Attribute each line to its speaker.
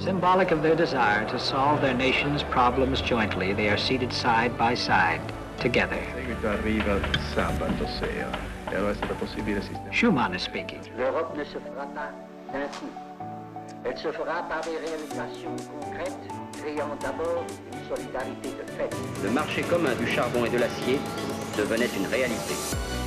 Speaker 1: Symbolic of their desire to solve their nation's problems jointly, they are seated side by side, together. Schuman is speaking.
Speaker 2: L'Europe ne se fera pas d'un coup. Elle se fera par des réalisations concrètes, créant d'abord une solidarité de fait.
Speaker 3: Le marché commun du charbon et de l'acier devenait une réalité.